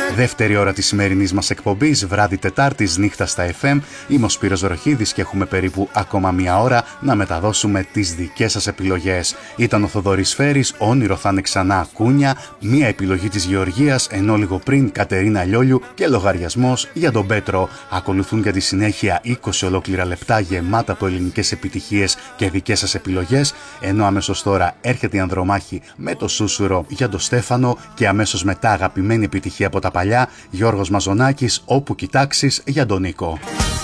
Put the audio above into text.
Δεύτερη ώρα της σημερινής μας εκπομπής, βράδυ Τετάρτης, νύχτα στα FM. Είμαι ο Σπύρος Ζωροχίδης και έχουμε περίπου ακόμα μία ώρα να μεταδώσουμε τις δικές σας επιλογές. Ήταν ο Θοδωρής Φέρης, όνειρο θα είναι ξανά κούνια, μία επιλογή της Γεωργίας, ενώ λίγο πριν Κατερίνα Λιόλιου και λογαριασμός για τον Πέτρο. Ακολουθούν για τη συνέχεια 20 ολόκληρα λεπτά γεμάτα από ελληνικές επιτυχίες και δικές σας επιλογές, ενώ αμέσως τώρα έρχεται η Ανδρομάχη με το σούσουρο για τον Στέφανο και αμέσως μετά αγαπημένη επιτυχία από τα παλιά, Γιώργος Μαζονάκης, όπου κοιτάξεις, για τον Νίκο.